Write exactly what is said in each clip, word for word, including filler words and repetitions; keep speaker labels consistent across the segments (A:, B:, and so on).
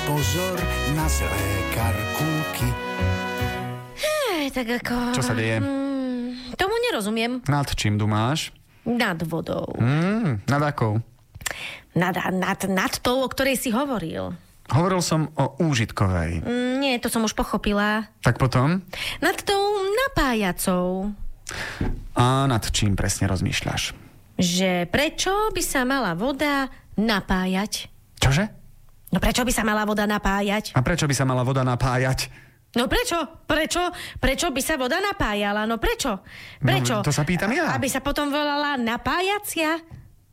A: pozor na zlé karkulky.
B: Hej, tak ako...
C: Čo sa deje?
B: Mm, tomu nerozumiem.
C: Nad čím dumáš?
B: Nad vodou.
C: Mm, nad akou?
B: Nad, nad, nad tou, o ktorej si hovoril.
C: Hovoril som o úžitkovej.
B: Mm, nie, to som už pochopila.
C: Tak potom?
B: Nad tou napájacou.
C: A nad čím presne rozmýšľaš?
B: Že prečo by sa mala voda napájať?
C: Čože?
B: No prečo by sa mala voda napájať?
C: A prečo by sa mala voda napájať?
B: No prečo? Prečo? Prečo by sa voda napájala? No prečo? Prečo?
C: No, to sa pýtam ja.
B: Aby sa potom volala napájacia?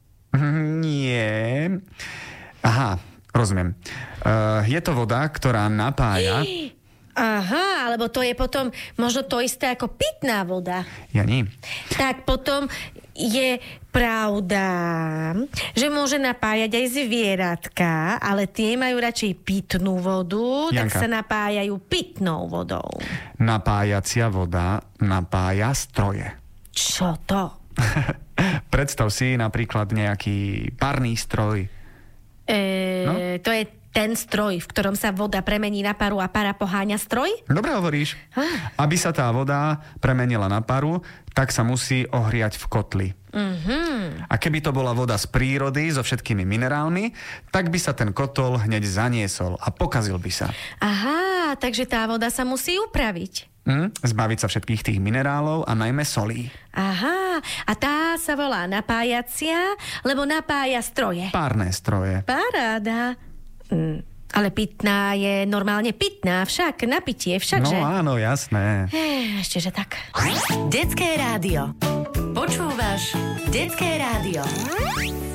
C: Nie. Aha, rozumiem. Uh, je to voda, ktorá napája...
B: Aha, alebo to je potom možno to isté ako pitná voda.
C: Ja nie.
B: Tak potom je pravda, že môže napájať aj zvieratka, ale tie majú radšej pitnú vodu,
C: Janka.
B: tak sa napájajú pitnou vodou.
C: Napájacia voda napája stroje.
B: Čo to?
C: Predstav si napríklad nejaký parný stroj.
B: E,
C: No?
B: To je ten stroj, v ktorom sa voda premení na paru a para poháňa stroj?
C: Dobre hovoríš.
B: Ah.
C: Aby sa tá voda premenila na paru, tak sa musí ohriať v kotli.
B: Mhm.
C: A keby to bola voda z prírody so všetkými minerálmi, tak by sa ten kotol hneď zaniesol a pokazil by sa.
B: Aha, takže tá voda sa musí upraviť.
C: Hm? Zbaviť sa všetkých tých minerálov a najmä solí.
B: Aha, a tá sa volá napájacia, lebo napája stroje.
C: Párne stroje.
B: Paráda. Mm, ale pitná je normálne pitná, však na pitie, všakže.
C: No áno, jasné.
B: Eh, ešte, že tak.
D: Detské rádio. Počúvaš Detské rádio.